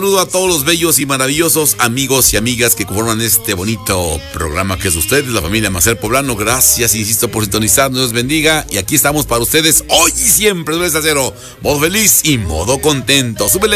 Saludo a todos los bellos y maravillosos amigos y amigas que conforman este bonito programa que es ustedes, la familia Macer Poblano. Gracias, insisto, por sintonizar. Dios bendiga. Y aquí estamos para ustedes hoy y siempre, 9 a 0. Modo feliz y modo contento. Súbele.